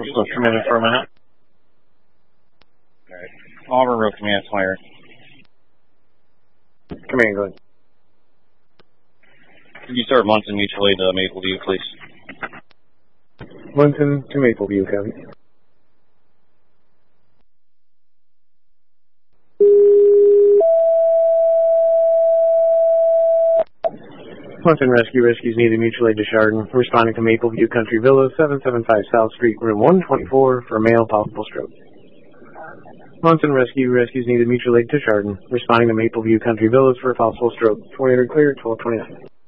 So come in for a minute. Alright. Auburn Road Command Fire. Come in, go ahead. Can you start Munson Mutual Aid to Maple View, please? Munson to Maple View, copy. Munson Rescues needed mutual aid to Chardon. Responding to Maple View Country Villas, 775 South Street, room 124, for male possible stroke. Munson Rescues needed mutual aid to Chardon. Responding to Maple View Country Villas for possible stroke. 2800 clear, 1229.